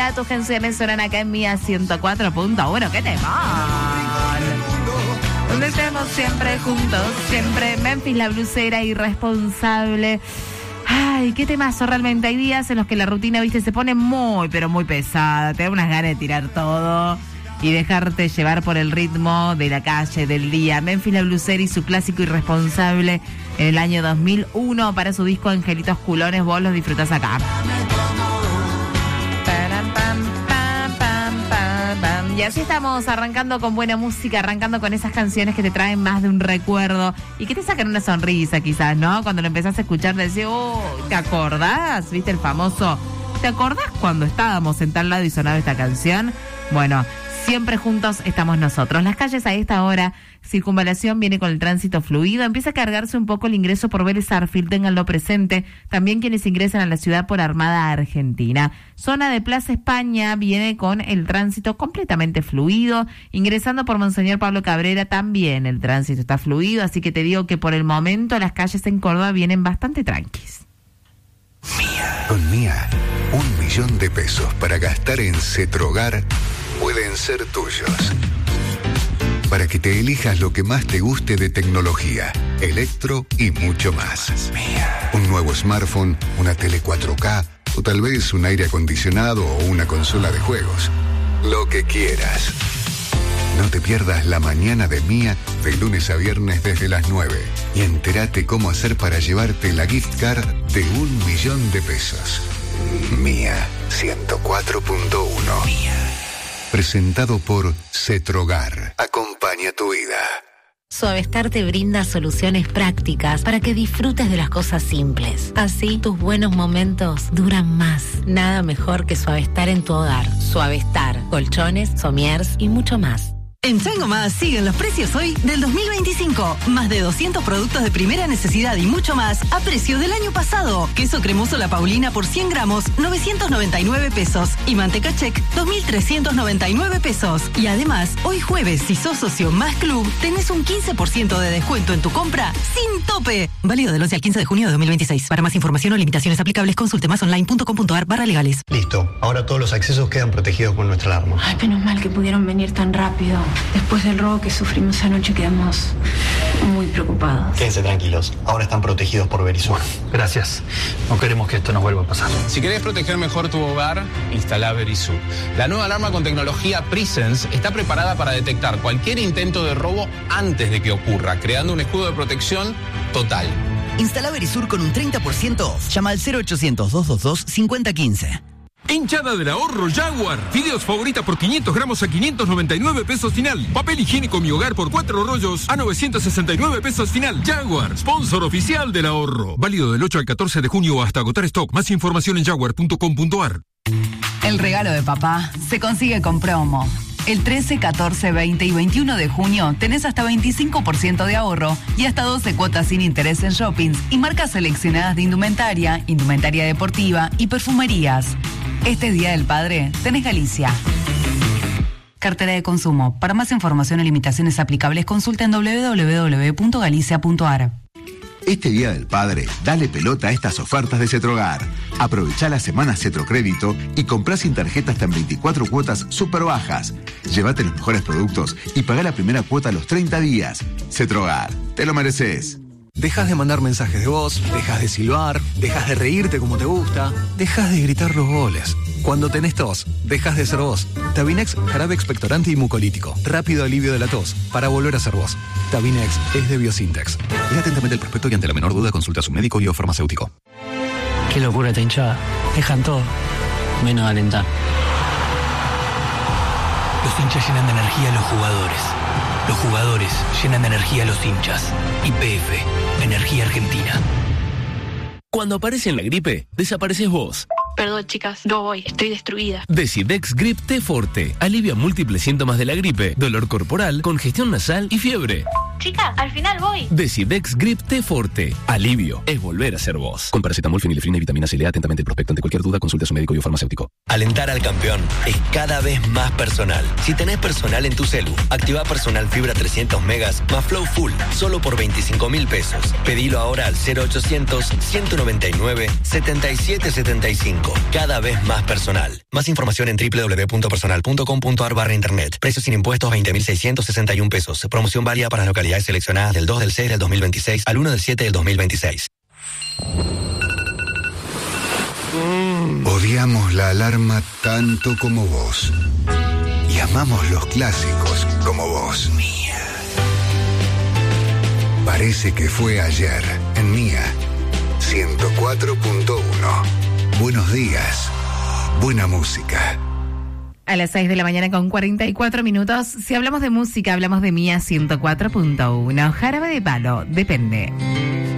día. Tus canciones suenan acá en Mía 104.1. ¡Qué tema! Donde estemos siempre juntos, siempre. Memphis, la blusera irresponsable. Ay, qué temazo realmente. Hay días en los que la rutina, viste, se pone muy, pero muy pesada. Te da unas ganas de tirar todo y dejarte llevar por el ritmo de la calle, del día. Memphis, la blusera y su clásico Irresponsable en el año 2001 para su disco Angelitos Culones. Vos los disfrutás acá. Y así estamos arrancando con buena música, arrancando con esas canciones que te traen más de un recuerdo y que te sacan una sonrisa quizás, ¿no? Cuando lo empezás a escuchar decís, oh, ¿te acordás? ¿Viste el famoso? ¿Te acordás cuando estábamos en tal lado y sonaba esta canción? Bueno, siempre juntos estamos nosotros. Las calles a esta hora, Circunvalación viene con el tránsito fluido, empieza a cargarse un poco el ingreso por Vélez Arfield, ténganlo presente, también quienes ingresan a la ciudad por Armada Argentina. Zona de Plaza España viene con el tránsito completamente fluido, ingresando por Monseñor Pablo Cabrera también el tránsito está fluido, así que te digo que por el momento las calles en Córdoba vienen bastante tranquis. Mía. Con Mía, 1 millón de pesos para gastar en Cetrogar pueden ser tuyos. Para que te elijas lo que más te guste de tecnología, electro y mucho más. Un nuevo smartphone, una tele 4K o tal vez un aire acondicionado o una consola de juegos. Lo que quieras. No te pierdas la mañana de Mía de lunes a viernes desde las 9 y entérate cómo hacer para llevarte la gift card de 1 millón de pesos. Mía 104.1. Mía. Presentado por Cetrogar. Acompaña tu vida. Suavestar te brinda soluciones prácticas para que disfrutes de las cosas simples. Así, tus buenos momentos duran más. Nada mejor que Suavestar en tu hogar. Suavestar, colchones, somiers y mucho más. En Sangomás siguen los precios hoy del 2025. Más de 200 productos de primera necesidad y mucho más a precio del año pasado. Queso cremoso La Paulina por 100 gramos, 999 pesos. Y manteca check, 2.399 pesos. Y además, hoy jueves, si sos socio más club, tenés un 15% de descuento en tu compra sin tope. Válido del 11 al 15 de junio de 2026. Para más información o limitaciones aplicables, consulte masonline.com.ar/legales. Listo. Ahora todos los accesos quedan protegidos con nuestra alarma. Ay, menos mal que pudieron venir tan rápido. Después del robo que sufrimos anoche quedamos muy preocupados. Quédense tranquilos, ahora están protegidos por Verisur. Gracias, no queremos que esto nos vuelva a pasar. Si querés proteger mejor tu hogar, instala Verisur. La nueva alarma con tecnología Presence está preparada para detectar cualquier intento de robo antes de que ocurra, creando un escudo de protección total. Instala Verisur con un 30% off. Llama al 0800-222-5015. Hinchada del ahorro Jaguar. Fideos favorita por 500 gramos a 599 pesos final. Papel higiénico Mi Hogar por 4 rollos a 969 pesos final. Jaguar, sponsor oficial del ahorro. Válido del 8 al 14 de junio hasta agotar stock. Más información en jaguar.com.ar. El regalo de papá se consigue con promo. El 13, 14, 20 y 21 de junio tenés hasta 25% de ahorro y hasta 12 cuotas sin interés en shoppings y marcas seleccionadas de indumentaria, indumentaria deportiva y perfumerías. Este Día del Padre tenés Galicia. Cartera de consumo. Para más información o limitaciones aplicables, consulta en www.galicia.ar. Este Día del Padre, dale pelota a estas ofertas de Cetrogar. Aprovechá la semana Cetrocrédito y comprá sin tarjeta hasta en 24 cuotas súper bajas. Llévate los mejores productos y pagá la primera cuota a los 30 días. Cetrogar, te lo mereces. Dejas de mandar mensajes de voz, dejas de silbar, dejas de reírte como te gusta, dejas de gritar los goles. Cuando tenés tos, dejas de ser vos. Tabinex, jarabe expectorante y mucolítico. Rápido alivio de la tos, para volver a ser vos. Tabinex es de Biosintex. Lea atentamente el prospecto y ante la menor duda consulta a su médico y o farmacéutico. Qué locura esta hinchada. Dejan todo, menos alentar. Los hinchas llenan de energía a los jugadores. Los jugadores llenan de energía a los hinchas. YPF, Energía Argentina. Cuando aparece la gripe, desapareces vos. Perdón, chicas, no voy, estoy destruida. Decidex Grip T Forte alivia múltiples síntomas de la gripe, dolor corporal, congestión nasal y fiebre. Chica, al final voy. Decidex Grip T Forte. Alivio es volver a ser vos. Con paracetamol, fenilefrina y vitamina C. Lea atentamente el prospecto. Ante cualquier duda, consulte a su médico y o farmacéutico. Alentar al campeón es cada vez más personal. Si tenés personal en tu celu, activa Personal Fibra 300 megas más Flow Full, solo por 25.000 pesos. Pedilo ahora al 0800-199-7775. Cada vez más personal. Más información en www.personal.com.ar/internet. Precios sin impuestos 20.661 pesos. Promoción válida para las localidades seleccionadas del 2 del 6 del 2026 al 1 del 7 del 2026. Odiamos la alarma tanto como vos. Y amamos los clásicos como vos. Mía. Parece que fue ayer en Mía 104.1. Buenos días. Buena música. A las 6 de la mañana con 44 minutos. Si hablamos de música, hablamos de Mía 104.1. Jarabe de Palo, depende.